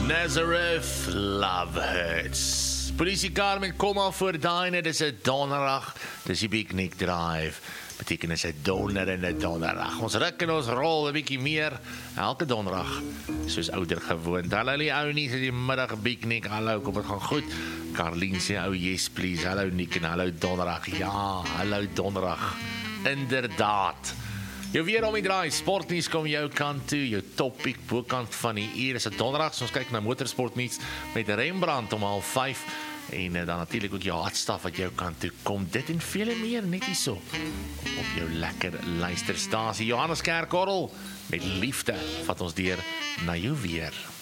Nazareth, Love Hurts. Politiekar met kom al voor daai, dis 'n donderdag, dis die Picnic Drive. Beteken is 'n donder en 'n donderdag. Ons ruk en ons rol 'n bietjie meer elke donderdag, soos ouder gewoond. Hallo die ou nie, die middag Picnic, hallo, kom dit gaan goed. Carlien sê, ou yes please, hallo Nick en hallo donderdag. Ja, hallo donderdag. Inderdaad. Jou weer om die draai, sportnuus kom jou kant toe, jou topic bokant van die uur is 'n donderdag, so ons kyk na motorsportnuus met Rembrandt om 05:30 en dan natuurlik ook jou hardstaf wat jou kant toe kom, dit en vele meer net hierso op jou lekker luisterstasie. Johannes Kerkorrel met liefde vat ons deur na jou weer.